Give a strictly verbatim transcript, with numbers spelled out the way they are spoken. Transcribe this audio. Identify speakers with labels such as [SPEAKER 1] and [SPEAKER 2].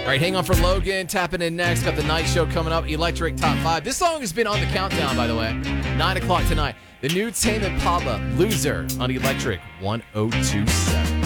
[SPEAKER 1] All right, hang on for Logan. Tapping in next. Got the night show coming up. Electric Top five. This song has been on the countdown, by the way. nine o'clock tonight. The new Tame Impala, Loser, on Electric one oh two seven.